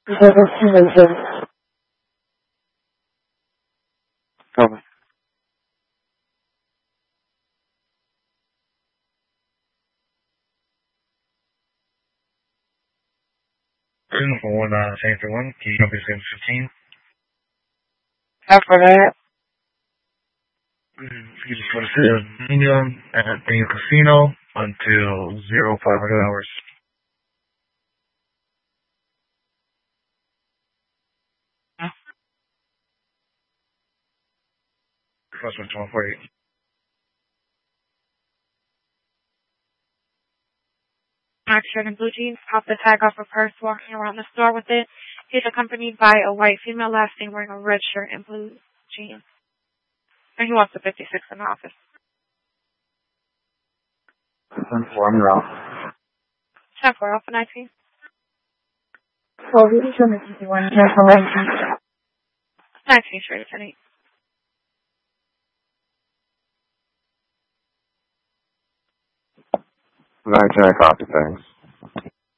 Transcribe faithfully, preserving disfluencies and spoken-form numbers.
Cover. For one nine seven three one, key number seven fifteen. After that, Excuse me, for the city of Birmingham at the casino until zero five hundred hours. First one, twenty forty. Black shirt and blue jeans, pop the tag off a purse, walking around the store with it. He's accompanied by a white female last name wearing a red shirt and blue jeans. And he wants the fifty-six in the office. inform you out. ten four, Alpha nineteen. So, we need to make you one information. nineteen, straight ten eight. nineteen, copy, thanks.